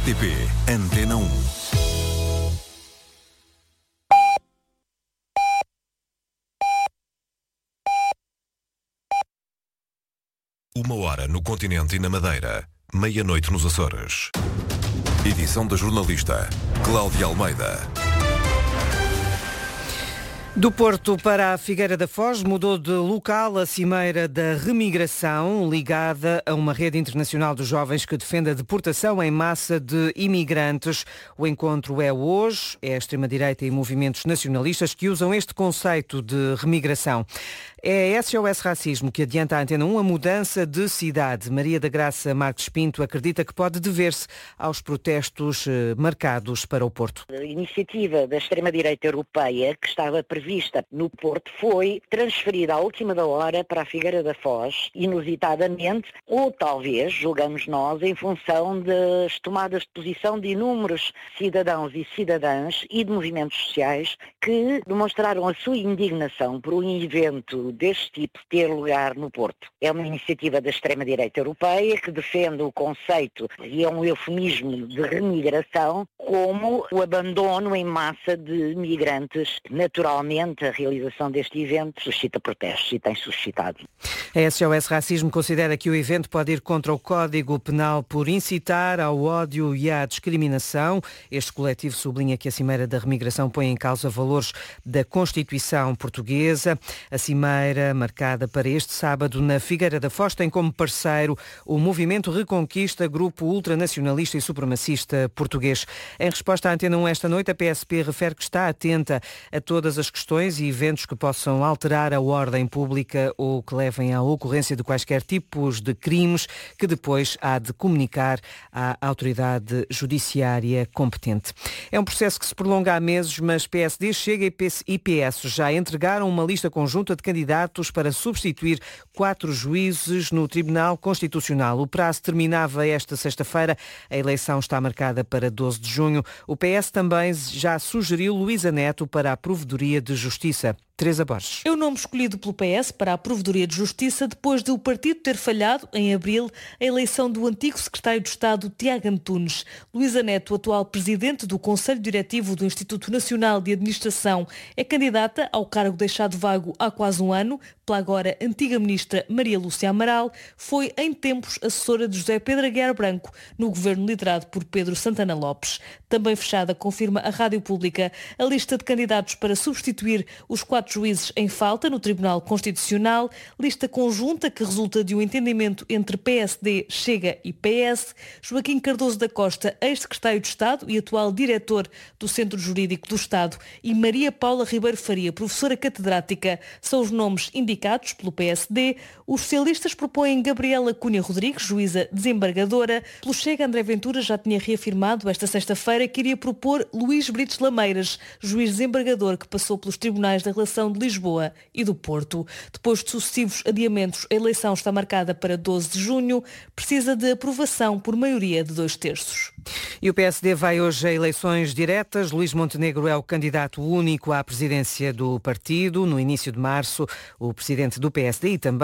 RTP Antena 1. Uma hora no continente e na Madeira, meia-noite nos Açores. Edição da jornalista Cláudia Almeida. Do Porto para a Figueira da Foz mudou de local a Cimeira da Remigração, ligada a uma rede internacional de jovens que defende a deportação em massa de imigrantes. O encontro é hoje, é a extrema-direita e movimentos nacionalistas que usam este conceito de remigração. É a SOS Racismo que adianta à Antena 1 a mudança de cidade. Maria da Graça Marques Pinto acredita que pode dever-se aos protestos marcados para o Porto. A iniciativa da extrema-direita europeia, que estava prevista no Porto, foi transferida à última da hora para a Figueira da Foz, inusitadamente, ou talvez, julgamos nós, em função das tomadas de posição de inúmeros cidadãos e cidadãs e de movimentos sociais que demonstraram a sua indignação por um evento deste tipo ter lugar no Porto. É uma iniciativa da extrema-direita europeia que defende o conceito, e é um eufemismo, de remigração, como o abandono em massa de migrantes. Naturalmente, a realização deste evento suscita protestos e tem suscitado. A SOS Racismo considera que o evento pode ir contra o Código Penal por incitar ao ódio e à discriminação. Este coletivo sublinha que a Cimeira da Remigração põe em causa valores da Constituição portuguesa. A Cimeira, marcada para este sábado na Figueira da Foz, tem como parceiro o Movimento Reconquista, grupo ultranacionalista e supremacista português. Em resposta à Antena 1 esta noite, a PSP refere que está atenta a todas as questões e eventos que possam alterar a ordem pública ou que levem à ocorrência de quaisquer tipos de crimes, que depois há de comunicar à autoridade judiciária competente. É um processo que se prolonga há meses, mas PSD, Chega e PS já entregaram uma lista conjunta de candidatos para substituir 4 juízes no Tribunal Constitucional. O prazo terminava esta sexta-feira. A eleição está marcada para 12 de junho. O PS também já sugeriu Luísa Neto para a Provedoria de Justiça. Teresa Borges. É o nome escolhido pelo PS para a Provedoria de Justiça depois de o partido ter falhado, em abril, a eleição do antigo secretário de Estado, Tiago Antunes. Luísa Neto, atual presidente do Conselho Diretivo do Instituto Nacional de Administração, é candidata ao cargo deixado vago há quase um ano pela agora antiga ministra Maria Lúcia Amaral. Foi, em tempos, assessora de José Pedro Aguiar Branco, no governo liderado por Pedro Santana Lopes. Também fechada, confirma a Rádio Pública, a lista de candidatos para substituir os 4 juízes em falta no Tribunal Constitucional, lista conjunta que resulta de um entendimento entre PSD, Chega e PS. Joaquim Cardoso da Costa, ex-secretário de Estado e atual diretor do Centro Jurídico do Estado, e Maria Paula Ribeiro Faria, professora catedrática, são os nomes indicados pelo PSD. Os socialistas propõem Gabriela Cunha Rodrigues, juíza desembargadora. Pelo Chega, André Ventura já tinha reafirmado esta sexta-feira que iria propor Luís Brites Lameiras, juiz desembargador que passou pelos tribunais da Relação de Lisboa e do Porto. Depois de sucessivos adiamentos, a eleição está marcada para 12 de junho, precisa de aprovação por maioria de 2/3. E o PSD vai hoje a eleições diretas. Luís Montenegro é o candidato único à presidência do partido. No início de março, o presidente do PSD e também